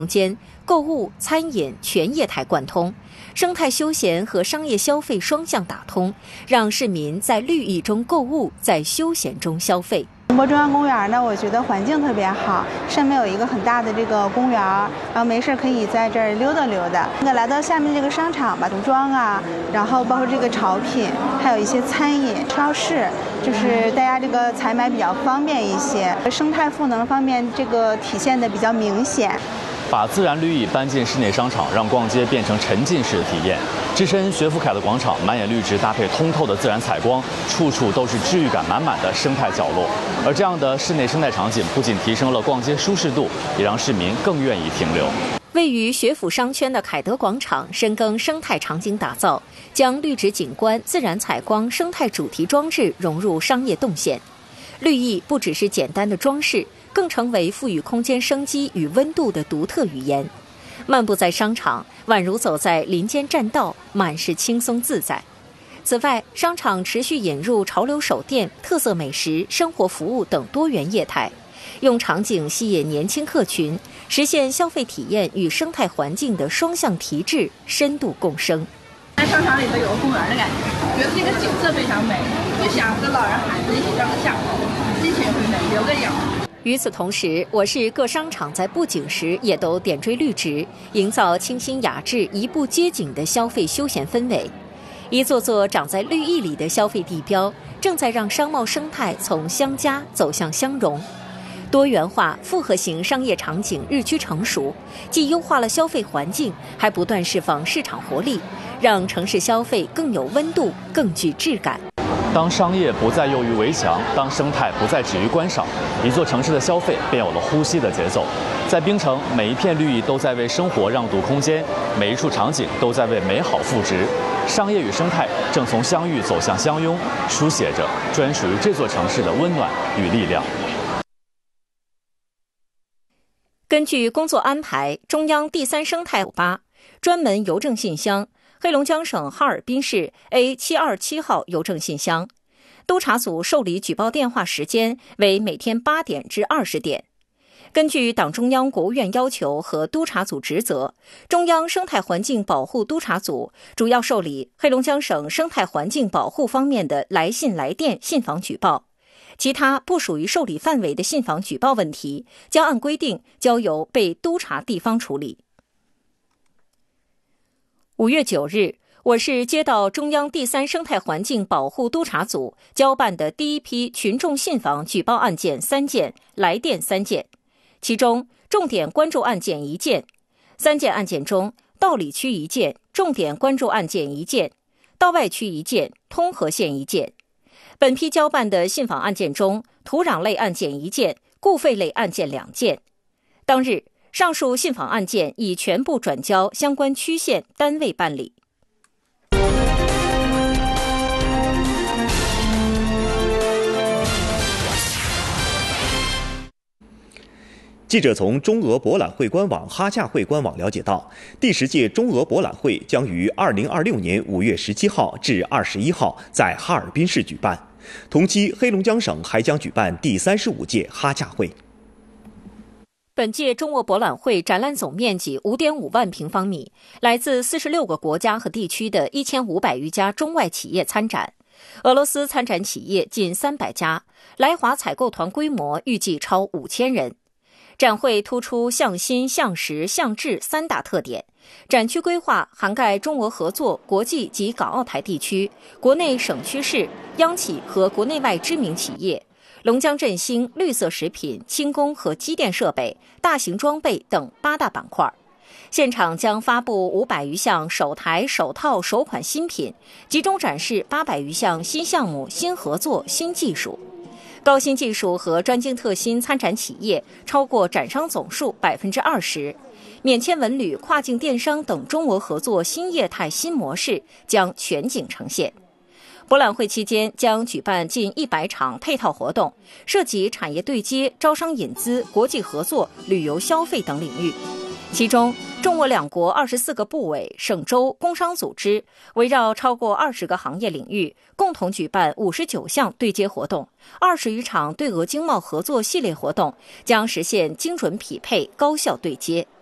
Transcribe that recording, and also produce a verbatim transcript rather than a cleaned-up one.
间购物、餐饮全业态贯通，生态休闲和商业消费双向打通，让市民在绿意中购物，在休闲中消费。 中国中央公园呢，我觉得环境特别好，上面有一个很大的这个公园，然后没事可以在这儿溜达溜达。那个来到下面这个商场吧，服装啊，然后包括这个潮品，还有一些餐饮、超市，就是大家这个采买比较方便一些，生态赋能方面这个体现的比较明显。 把自然绿意搬进室内商场，让逛街变成沉浸式的体验。置身学府凯的广场，满眼绿植搭配通透的自然采光，处处都是治愈感满满的生态角落。而这样的室内生态场景，不仅提升了逛街舒适度，也让市民更愿意停留。 位于学府商圈的凯德广场深耕生态场景打造，将绿植景观、自然采光、生态主题装置融入商业动线。绿意不只是简单的装饰，更成为赋予空间生机与温度的独特语言。漫步在商场，宛如走在林间栈道，满是轻松自在。此外，商场持续引入潮流手店、特色美食、生活服务等多元业态，用场景吸引年轻客群，实现消费体验与生态环境的双向提质，深度共生。 在商场里头有个公园的感觉，觉得这个景色非常美，就想和老人孩子一起照个相，心情很美，留个影。 与此同时，我市各商场在布景时也都点缀绿植，营造清新雅致、移步街景的消费休闲氛围。一座座长在绿意里的消费地标，正在让商贸生态从相加走向相融。多元化、复合型商业场景日趋成熟，既优化了消费环境，还不断释放市场活力，让城市消费更有温度、更具质感。 当商业不再囿于围墙，当生态不再止于观赏，一座城市的消费便有了呼吸的节奏。在槟城，每一片绿意都在为生活让渡空间，每一处场景都在为美好赋值。商业与生态正从相遇走向相拥，书写着专属于这座城市的温暖与力量。 根据工作安排，中央第三生态八专门邮政信箱，黑龙江省哈尔滨市 A 七二七号邮政信箱，督查组受理举报电话时间为每天八点至二十点。根据党中央、国务院要求和督查组职责，中央生态环境保护督查组主要受理黑龙江省生态环境保护方面的来信来电信访举报。其他不属于受理范围的信访举报问题，将按规定交由被督查地方处理。五月九日，我市接到中央第三生态环境保护督查组交办的第一批群众信访举报案件三件，来电三件，其中重点关注案件一件，三件案件中，道里区一件，重点关注案件一件，道外区一件，通河县一件。本批交办的信访案件中，土壤类案件一件，固废类案件两件。当日，上述信访案件已全部转交相关区县单位办理。 记者从中俄博览会官网哈洽会官网了解到，第十届中俄博览会将于二零二六年五月十七号至二十一号在哈尔滨市举办。同期，黑龙江省还将举办第三十五届哈洽会。 本届中俄博览会展览总面积 五点五万平方米，来自四十六个国家和地区的一千五百余家中外企业参展。俄罗斯参展企业近三百家，来华采购团规模预计超五千人。展会突出向新、向实、向质三大特点，展区规划涵盖中俄合作、国际及港澳台地区、国内省区市、央企和国内外知名企业、龙江振兴、绿色食品、轻工和机电设备、大型装备等八大板块。现场将发布五百余项首台、首套、首款新品，集中展示八百余项新项目、新合作、新技术。高新技术和专精特新参展企业超过展商总数百分之二十，免签文旅、跨境电商等中俄合作新业态新模式将全景呈现。博览会期间将举办近一百场配套活动，涉及产业对接、招商引资、国际合作、旅游消费等领域。其中，中俄两国二十四个部委、省州、工商组织围绕超过二十个行业领域，共同举办五十九项对接活动，二十余场对俄经贸合作系列活动，将实现精准匹配、高效对接。